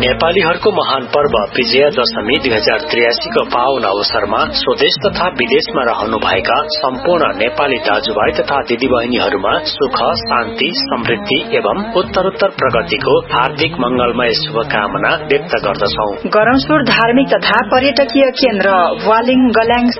नेपालीहरूको महान पर्व विजया दशमी 2083 को पावन अवसरमा स्वदेश तथा विदेशमा रहनुभएका सम्पूर्ण नेपाली दाजुभाइ तथा दिदीबहिनीहरूमा सुख शान्ति समृद्धि एवं उत्तरोत्तर प्रगतिको हार्दिक मंगलमय शुभकामना व्यक्त गर्दछौ। गरमसुर धार्मिक तथा पर्यटकीय केन्द्र वालिङ गल्याङ